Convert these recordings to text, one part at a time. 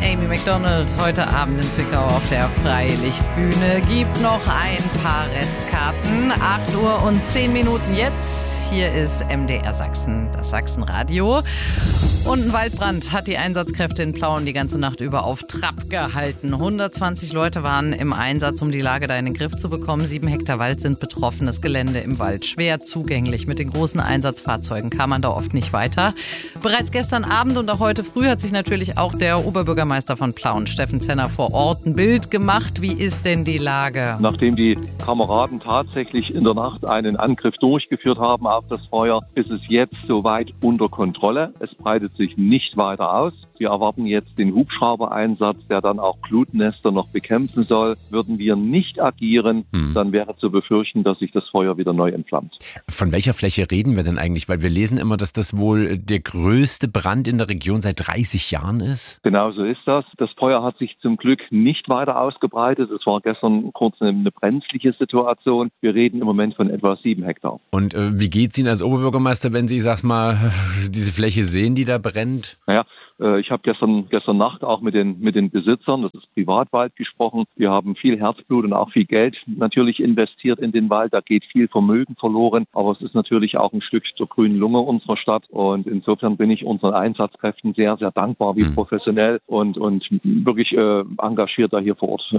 Amy Macdonald heute Abend in Zwickau auf der Freilichtbühne. Gibt noch ein paar Restkarten. 8 Uhr und 10 Minuten jetzt. Hier ist MDR Sachsen, das Sachsenradio. Und ein Waldbrand hat die Einsatzkräfte in Plauen die ganze Nacht über auf Trab gehalten. 120 Leute waren im Einsatz, um die Lage da in den Griff zu bekommen. 7 Hektar Wald sind betroffen. Das Gelände im Wald schwer zugänglich. Mit den großen Einsatzfahrzeugen kam man da oft nicht weiter. Bereits gestern Abend und auch heute früh hat sich natürlich auch der Oberbürgermeister von Plauen, Steffen Zenner, vor Ort ein Bild gemacht. Wie ist denn die Lage? Nachdem die Kameraden tatsächlich in der Nacht einen Angriff durchgeführt haben auf das Feuer, ist es jetzt soweit unter Kontrolle. Es breitet sich nicht weiter aus. Wir erwarten jetzt den Hubschrauber-Einsatz, der dann auch Glutnester noch bekämpfen soll. Würden wir nicht agieren, dann wäre zu befürchten, dass sich das Feuer wieder neu entflammt. Von welcher Fläche reden wir denn eigentlich? Weil wir lesen immer, dass das wohl der größte Brand in der Region seit 30 Jahren ist. Genau so ist das. Das Feuer hat sich zum Glück nicht weiter ausgebreitet. Es war gestern kurz eine brenzliche Situation. Wir reden im Moment von etwa 7 Hektar. Und wie geht's Ihnen als Oberbürgermeister, wenn Sie, ich sag's mal, diese Fläche sehen, die da brennt? Naja, ich habe gestern Nacht auch mit den Besitzern, das ist Privatwald, gesprochen. Wir haben viel Herzblut und auch viel Geld natürlich investiert in den Wald. Da geht viel Vermögen verloren, aber es ist natürlich auch ein Stück zur grünen Lunge unserer Stadt. Und insofern bin ich unseren Einsatzkräften sehr, sehr dankbar, wie professionell und wirklich engagiert da hier vor Ort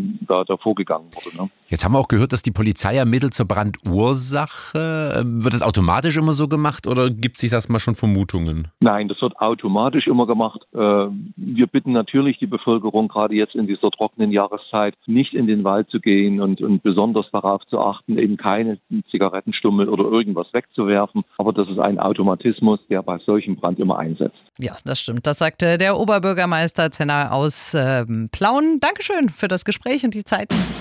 da vorgegangen wurde. Ne? Jetzt haben wir auch gehört, dass die Polizei ermittelt zur Brandursache. Wird das automatisch immer so gemacht oder gibt es sich das mal schon Vermutungen? Nein, das wird automatisch immer gemacht. Wir bitten natürlich die Bevölkerung, gerade jetzt in dieser trockenen Jahreszeit, nicht in den Wald zu gehen und besonders darauf zu achten, eben keine Zigarettenstummel oder irgendwas wegzuwerfen. Aber das ist ein Automatismus, der bei solchem Brand immer einsetzt. Ja, das stimmt. Das sagte der Oberbürgermeister Zenner aus Plauen. Dankeschön für das Gespräch und die Zeit.